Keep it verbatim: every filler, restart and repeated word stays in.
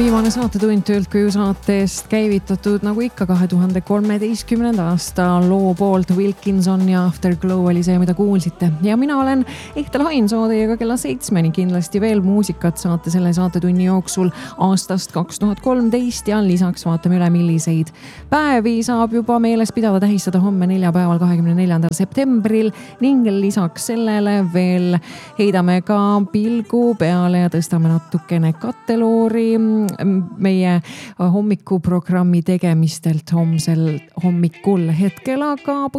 viimane saatetund Töölt koju saatest käivitatud nagu ikka kahe tuhande kolmeteistkümnenda aasta loo poolt. Wilkinson ja Afterglow oli see, mida kuulsite. Ja mina olen Ehtel Hainsoo teiega kella seitsmeni. Kindlasti veel muusikat saate selle saatetunni jooksul aastast kaks tuhat kolmteist ja lisaks vaatame üle, milliseid päevi saab juba meeles pidada tähistada homme neljapäeval kahekümne neljandal septembril ning lisaks sellele veel heidame ka pilgu peale ja tõstame natukene katteloori meie hommikuprogrammi tegemistelt homsel hommikul hetkel, aga